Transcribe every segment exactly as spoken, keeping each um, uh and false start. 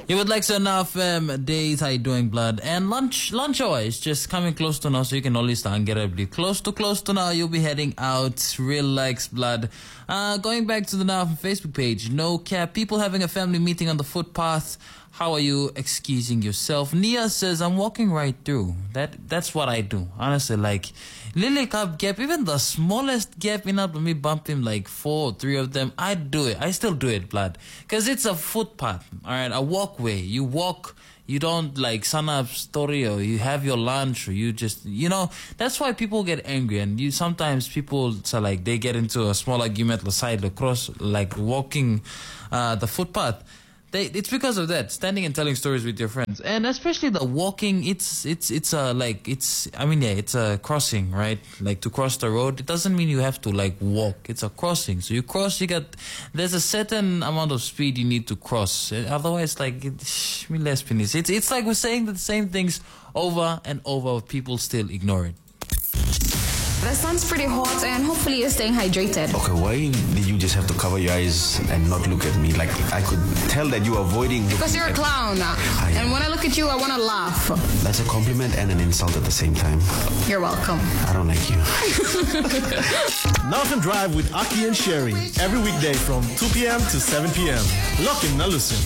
You would like to know F M days, how you doing, blood? And lunch lunch hour is just coming close to now, so you can always start and get a bit close to close to now. You'll be heading out. Relax, blood. Uh, going back to the Now Facebook page, no cap. People having a family meeting on the footpath. How are you excusing yourself? Nia says, I'm walking right through. That That's what I do. Honestly, like, Lily Cup gap, even the smallest gap in up, me bump him like four or three of them. I do it. I still do it, blood. Because it's a footpath, all right? A walkway. You walk, you don't like sun up story, or you have your lunch, or you just, you know, that's why people get angry. And you sometimes people, so like, they get into a small argument aside across, like walking uh, the footpath. They, it's because of that, standing and telling stories with your friends, and especially the walking. It's it's it's a like it's. I mean, yeah, it's a crossing, right? Like to cross the road, it doesn't mean you have to like walk. It's a crossing, so you cross. You got there's a certain amount of speed you need to cross. Otherwise, like it, shh, me less penis. It's it's like we're saying the same things over and over. People still ignore it. The sun's pretty hot, and hopefully you're staying hydrated. Okay, why did you just have to cover your eyes and not look at me? Like, I could tell that you're avoiding... Because you're a clown. I and when I look at you, I want to laugh. That's a compliment and an insult at the same time. You're welcome. I don't like you. Northern Drive with Aki and Sherry. Every weekday from two p.m. to seven p.m. Lock in, now listen.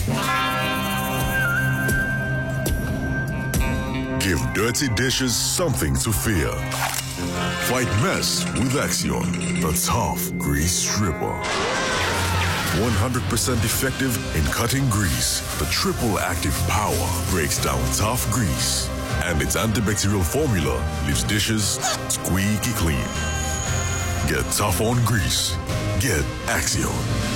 Give dirty dishes something to fear. Fight mess with Axion, the tough grease stripper. one hundred percent effective in cutting grease, the triple active power breaks down tough grease. And its antibacterial formula leaves dishes squeaky clean. Get tough on grease. Get Axion.